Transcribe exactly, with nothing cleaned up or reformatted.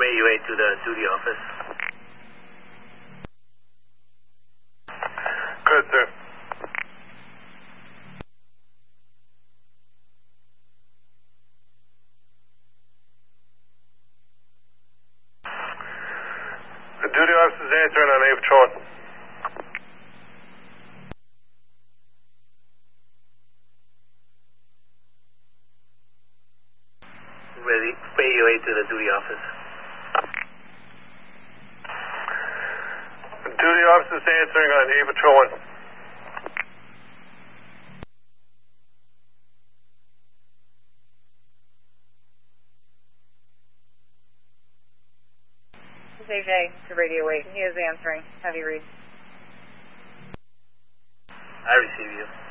U eight to the duty office. Good, sir. The duty officer's answering on A patrol. Ready, A U eight to the duty office. The duty officer's answering on A patrol one. This is A J to Radio eight. He is answering. Have you read? I receive you.